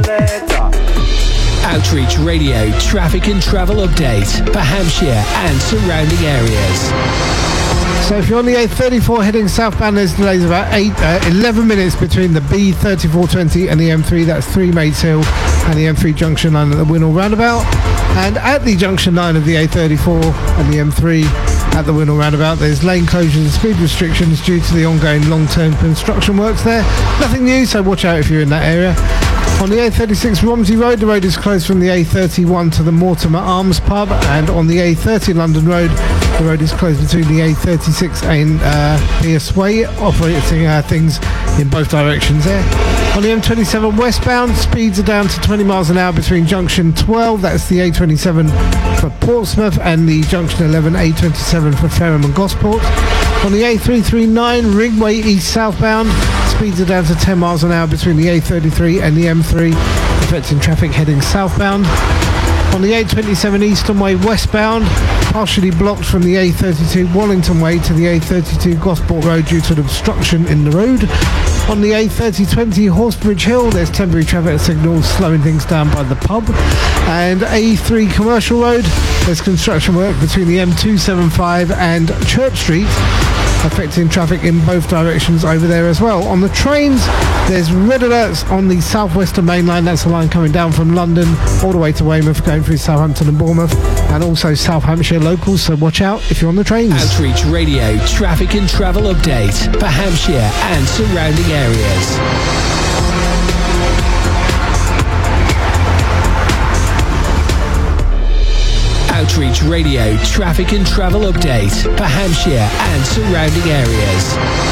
Outreach Radio traffic and travel update for Hampshire and surrounding areas. So if you're on the A34 heading southbound, there's delays about 11 minutes between the B3420 and the M3. That's 3 Mates Hill and the M3 junction line at the Winnall roundabout. And at the junction line of the A34 and the M3 at the Winnall roundabout, there's lane closures and speed restrictions due to the ongoing long-term construction works there. Nothing new, so watch out if you're in that area. On the A36 Romsey Road, the road is closed from the A31 to the Mortimer Arms pub, and on the A30 London Road, the road is closed between the A36 and Pierce Way, operating things in both directions there. On the M27 westbound, speeds are down to 20 miles an hour between junction 12, that's the A27 for Portsmouth, and the junction 11 A27 for Fareham and Gosport. On the A339 Ringway East southbound, speeds are down to 10 miles an hour between the A33 and the M3, affecting traffic heading southbound. On the A27 Eastern Way westbound, partially blocked from the A32 Wallington Way to the A32 Gosport Road due to an obstruction in the road. On the A3020 Horsebridge Hill, there's temporary traffic signals slowing things down by the pub. And A3 Commercial Road, there's construction work between the M275 and Church Street, affecting traffic in both directions over there as well. On the trains, there's red alerts on the Southwestern Main Line. That's the line coming down from London all the way to Weymouth, going through Southampton and Bournemouth, and also South Hampshire locals, so watch out if you're on the trains. Outreach Radio traffic and travel update for Hampshire and surrounding areas. Outreach Radio traffic and travel update for Hampshire and surrounding areas.